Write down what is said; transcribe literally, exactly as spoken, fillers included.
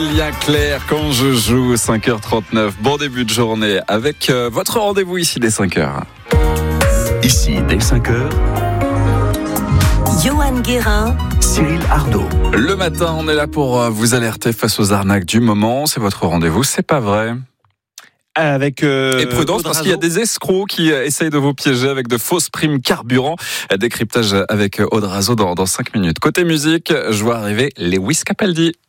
Aurélien Clerc quand je joue, cinq heures trente-neuf. Bon début de journée avec euh, votre rendez-vous ici dès cinq heures. Ici dès cinq heures. Johan Guérin, Cyril Ardo. Le matin, on est là pour euh, vous alerter face aux arnaques du moment. C'est votre rendez-vous, c'est pas vrai. Avec euh, Et prudence parce qu'il y a des escrocs qui euh, essayent de vous piéger avec de fausses primes carburant. Décryptage avec Aude Razo dans, dans cinq minutes. Côté musique, je vois arriver Lewis Capaldi.